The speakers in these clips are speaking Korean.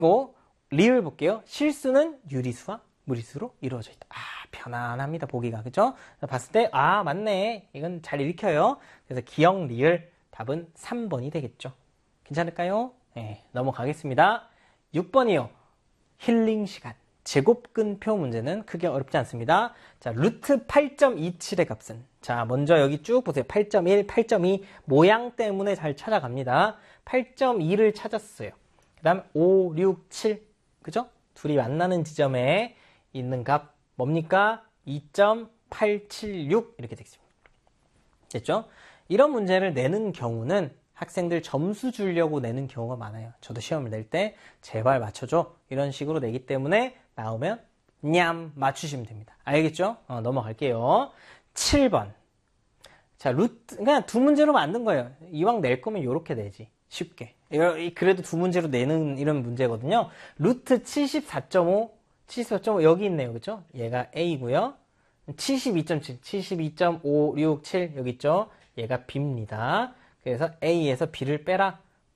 그리고 리을 볼게요. 실수는 유리수와 무리수로 이루어져 있다. 편안합니다. 보기가. 그죠? 봤을 때 맞네. 이건 잘 읽혀요. 그래서 기억 리을 답은 3번이 되겠죠. 괜찮을까요? 네, 넘어가겠습니다. 6번이요. 힐링 시간. 제곱근표 문제는 크게 어렵지 않습니다. 자, 루트 8.27의 값은, 자, 먼저 여기 쭉 보세요. 8.1, 8.2 모양 때문에 잘 찾아갑니다. 8.2를 찾았어요. 그 다음 5, 6, 7 그죠? 둘이 만나는 지점에 있는 값 뭡니까? 2.876 이렇게 되겠습니다. 됐죠? 이런 문제를 내는 경우는 학생들 점수 주려고 내는 경우가 많아요. 저도 시험을 낼 때 제발 맞춰줘 이런 식으로 내기 때문에 나오면 냠 맞추시면 됩니다. 알겠죠? 넘어갈게요. 7번. 자, 루트 그냥 두 문제로 만든 거예요. 이왕 낼 거면 이렇게 내지. 쉽게. 그래도 두 문제로 내는 이런 문제거든요. 루트 74.5 여기 있네요. 그죠? 얘가 A고요. 72.7, 72.567 여기 있죠? 얘가 B입니다. 그래서 A에서 B를 빼라.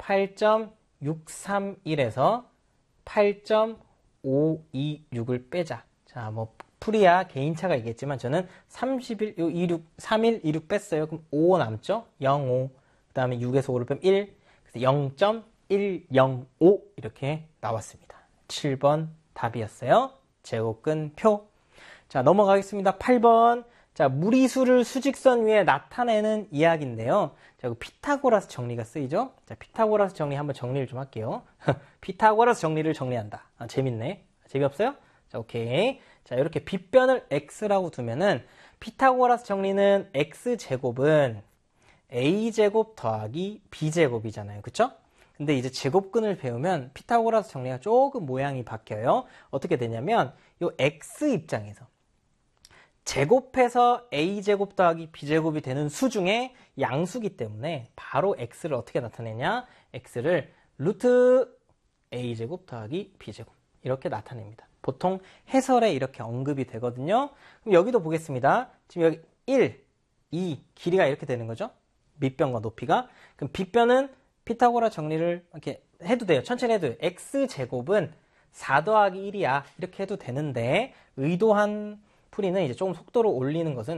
8.631에서 8.526을 빼자. 자, 뭐 풀이야 개인차가 있겠지만 저는 3126 뺐어요. 그럼 5 남죠? 0, 5. 그 다음에 6에서 5를 빼면 1. 그래서 0.105 이렇게 나왔습니다. 7번 답이었어요. 제곱근표. 자, 넘어가겠습니다. 8번. 자, 무리수를 수직선 위에 나타내는 이야기인데요. 자, 피타고라스 정리가 쓰이죠? 자, 피타고라스 정리 한번 정리를 좀 할게요. 피타고라스 정리를 정리한다. 재밌네. 재미없어요? 자, 오케이. 자, 이렇게 빗변을 x라고 두면은 피타고라스 정리는 x제곱은 a제곱 더하기 b제곱이잖아요. 그쵸? 근데 이제 제곱근을 배우면 피타고라스 정리가 조금 모양이 바뀌어요. 어떻게 되냐면 요 x 입장에서 제곱해서 a제곱 더하기 b제곱이 되는 수 중에 양수기 때문에 바로 x를 어떻게 나타내냐? x를 루트 a제곱 더하기 b제곱 이렇게 나타냅니다. 보통 해설에 이렇게 언급이 되거든요. 그럼 여기도 보겠습니다. 지금 여기 1, 2 길이가 이렇게 되는 거죠. 밑변과 높이가. 그럼 빗변은 피타고라 정리를 이렇게 해도 돼요. 천천히 해도 돼요. x제곱은 4 더하기 1이야. 이렇게 해도 되는데 의도한 풀이는 이제 조금 속도를 올리는 것은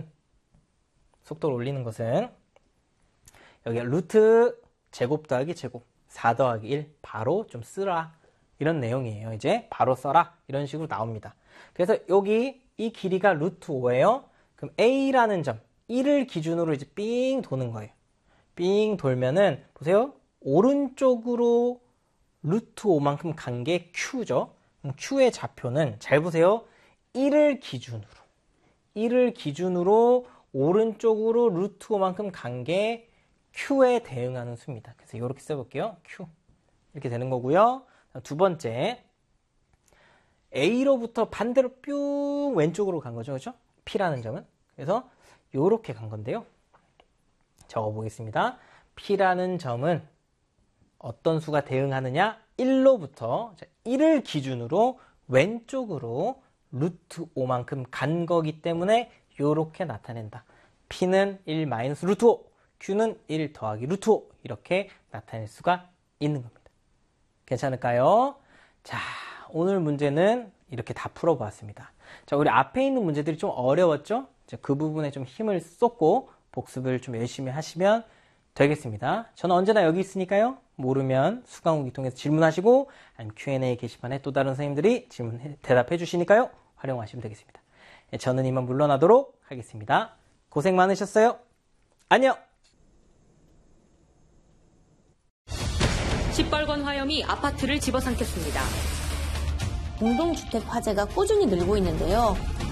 여기 루트 제곱 더하기 제곱 4 더하기 1 바로 좀 쓰라 이런 내용이에요. 이제 바로 써라 이런 식으로 나옵니다. 그래서 여기 이 길이가 루트 5예요. 그럼 A라는 점 1을 기준으로 이제 삥 도는 거예요. 삥 돌면은 보세요. 오른쪽으로 루트 5만큼 간 게 Q죠. 그럼 Q의 좌표는 잘 보세요. 1을 기준으로 오른쪽으로 루트 5만큼 간 게 Q에 대응하는 수입니다. 그래서 이렇게 써볼게요. Q. 이렇게 되는 거고요. 두 번째. A로부터 반대로 뿅 왼쪽으로 간 거죠. 그렇죠? P라는 점은. 그래서 이렇게 간 건데요. 적어보겠습니다. P라는 점은 어떤 수가 대응하느냐? 1로부터 1을 기준으로 왼쪽으로 루트 5만큼 간 거기 때문에 이렇게 나타낸다. P는 1 마이너스 루트 5, Q는 1 더하기 루트 5 이렇게 나타낼 수가 있는 겁니다. 괜찮을까요? 자, 오늘 문제는 이렇게 다 풀어보았습니다. 자, 우리 앞에 있는 문제들이 좀 어려웠죠? 그 부분에 좀 힘을 쏟고 복습을 좀 열심히 하시면 되겠습니다. 저는 언제나 여기 있으니까요. 모르면 수강후기 통해서 질문하시고 아니면 Q&A 게시판에 또 다른 선생님들이 대답해 주시니까요. 활용하시면 되겠습니다. 저는 이만 물러나도록 하겠습니다. 고생 많으셨어요. 안녕! 시뻘건 화염이 아파트를 집어삼켰습니다. 공동주택 화재가 꾸준히 늘고 있는데요.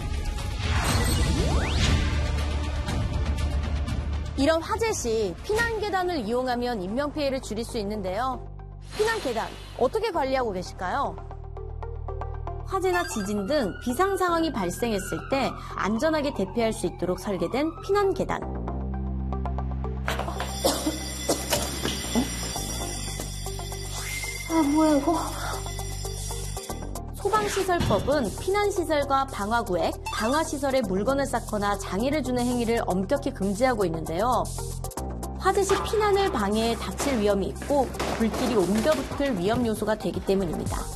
이런 화재 시 피난계단을 이용하면 인명피해를 줄일 수 있는데요. 피난계단 어떻게 관리하고 계실까요? 화재나 지진 등 비상상황이 발생했을 때 안전하게 대피할 수 있도록 설계된 피난계단. 뭐야 이거? 소방시설법은 피난시설과 방화구획, 방화시설에 물건을 쌓거나 장애를 주는 행위를 엄격히 금지하고 있는데요. 화재 시 피난을 방해해 다칠 위험이 있고 불길이 옮겨 붙을 위험 요소가 되기 때문입니다.